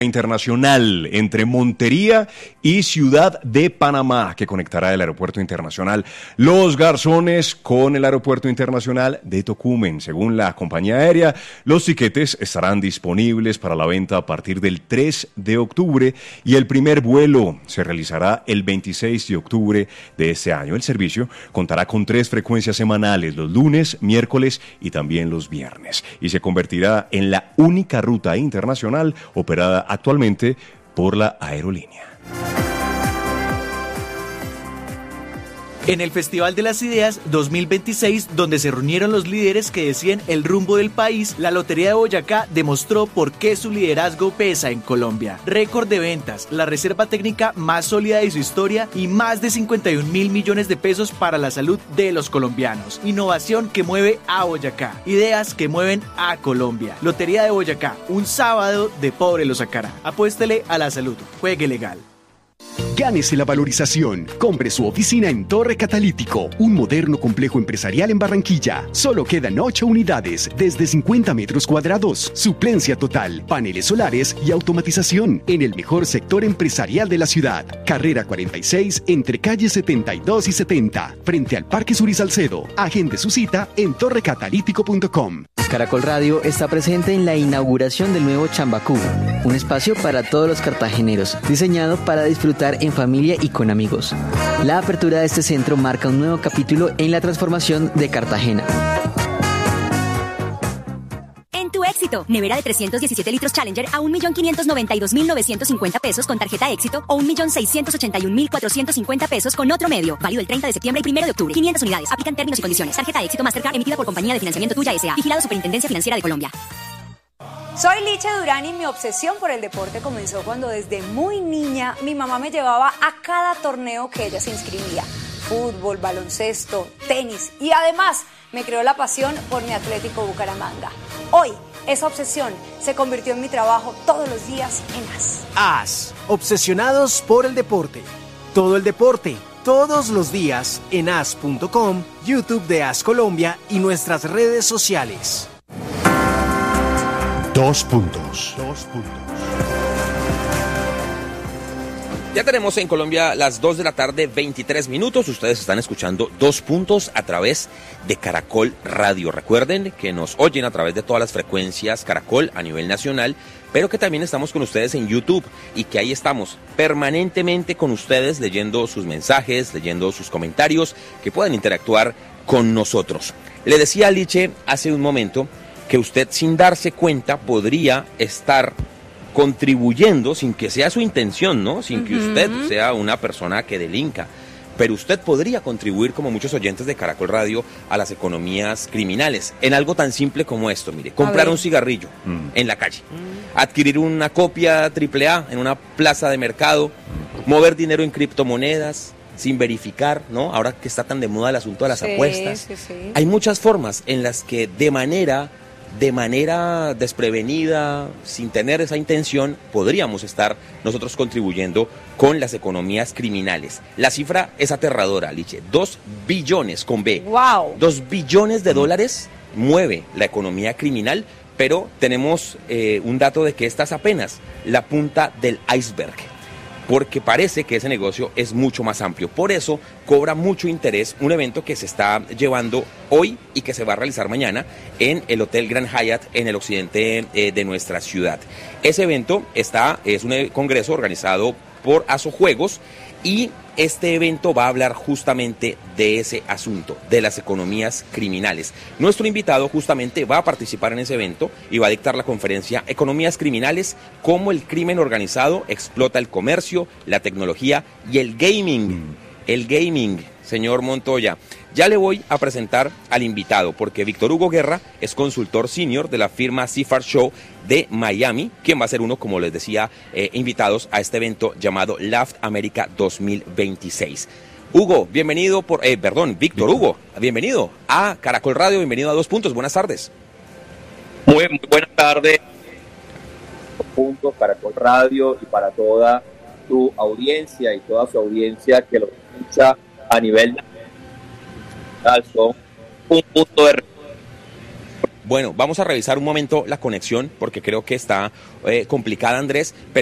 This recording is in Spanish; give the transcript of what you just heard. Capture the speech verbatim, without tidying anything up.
internacional entre Montería y Ciudad de Panamá, que conectará el aeropuerto internacional Los Garzones con el aeropuerto internacional de Tocumen. Según la compañía aérea, los tiquetes estarán disponibles para la venta a partir del tres de octubre y el primer vuelo se realizará el veintiséis de octubre de este año. El servicio contará con tres frecuencias semanales, los lunes, miércoles y también los viernes, y se convertirá en la única ruta internacional operada actualmente por la aerolínea. En el Festival de las Ideas dos mil veintiséis, donde se reunieron los líderes que decían el rumbo del país, la Lotería de Boyacá demostró por qué su liderazgo pesa en Colombia. Récord de ventas, la reserva técnica más sólida de su historia y más de cincuenta y un mil millones de pesos para la salud de los colombianos. Innovación que mueve a Boyacá. Ideas que mueven a Colombia. Lotería de Boyacá, un sábado de pobre lo sacará. Apuéstele a la salud. Juegue legal. Gánese la valorización. Compre su oficina en Torre Catalítico, un moderno complejo empresarial en Barranquilla. Solo quedan ocho unidades, desde cincuenta metros cuadrados. Suplencia total, paneles solares y automatización en el mejor sector empresarial de la ciudad. Carrera cuarenta y seis, entre calles setenta y dos y setenta, frente al Parque Sur y Salcedo. Agende su cita en torre catalítico punto com. Caracol Radio está presente en la inauguración del nuevo Chambacú, un espacio para todos los cartageneros, diseñado para disfrutar en familia y con amigos. La apertura de este centro marca un nuevo capítulo en la transformación de Cartagena. Tu éxito. Nevera de trescientos diecisiete litros Challenger a un millón quinientos noventa y dos mil novecientos cincuenta pesos con tarjeta éxito o un millón seiscientos ochenta y un mil cuatrocientos cincuenta pesos con otro medio. Válido el treinta de septiembre y primero de octubre. quinientas unidades. Aplican términos y condiciones. Tarjeta éxito Mastercard emitida por Compañía de Financiamiento Tuya S A. Vigilado Superintendencia Financiera de Colombia. Soy Licha Durán y mi obsesión por el deporte comenzó cuando desde muy niña mi mamá me llevaba a cada torneo que ella se inscribía. Fútbol, baloncesto, tenis y además me creó la pasión por mi Atlético Bucaramanga. Hoy, esa obsesión se convirtió en mi trabajo todos los días en A S. A S, obsesionados por el deporte. Todo el deporte, todos los días en A S punto com, YouTube de A S Colombia y nuestras redes sociales. Dos puntos. Dos puntos. Ya tenemos en Colombia las dos de la tarde, veintitrés minutos. Ustedes están escuchando Dos Puntos a través de Caracol Radio. Recuerden que nos oyen a través de todas las frecuencias Caracol a nivel nacional, pero que también estamos con ustedes en YouTube y que ahí estamos permanentemente con ustedes leyendo sus mensajes, leyendo sus comentarios, que puedan interactuar con nosotros. Le decía a Liche hace un momento que usted sin darse cuenta podría estar contribuyendo, sin que sea su intención, ¿no? Sin uh-huh. que usted sea una persona que delinca, pero usted podría contribuir, como muchos oyentes de Caracol Radio, a las economías criminales, en algo tan simple como esto, mire, comprar un cigarrillo mm. en la calle, mm. adquirir una copia triple A en una plaza de mercado, mm. mover dinero en criptomonedas, sin verificar, ¿no? Ahora que está tan de moda el asunto de las sí, apuestas, sí, sí. Hay muchas formas en las que de manera... de manera desprevenida, sin tener esa intención, podríamos estar nosotros contribuyendo con las economías criminales. La cifra es aterradora, Liche. Dos billones con B. ¡Wow! Dos billones de dólares mueve la economía criminal, pero tenemos eh, un dato de que esta es apenas la punta del iceberg, porque parece que ese negocio es mucho más amplio. Por eso cobra mucho interés un evento que se está llevando hoy y que se va a realizar mañana en el Hotel Grand Hyatt en el occidente eh, de nuestra ciudad. Ese evento está, es un congreso organizado por Asojuegos y este evento va a hablar justamente de ese asunto, de las economías criminales. Nuestro invitado justamente va a participar en ese evento y va a dictar la conferencia Economías Criminales, cómo el crimen organizado explota el comercio, la tecnología y el gaming. El gaming, señor Montoya. Ya le voy a presentar al invitado, porque Víctor Hugo Guerra es consultor senior de la firma Cifar Show de Miami, quien va a ser uno, como les decía, eh, invitados a este evento llamado Laugh America dos mil veintiséis. Hugo, bienvenido por, eh, perdón, Víctor Hugo, bienvenido a Caracol Radio, bienvenido a Dos Puntos, buenas tardes. Muy, muy buenas tardes, Dos Puntos, Caracol Radio y para toda tu audiencia y toda su audiencia que lo escucha a nivel nacional, son un punto de... Bueno, vamos a revisar un momento la conexión porque creo que está eh, complicada, Andrés.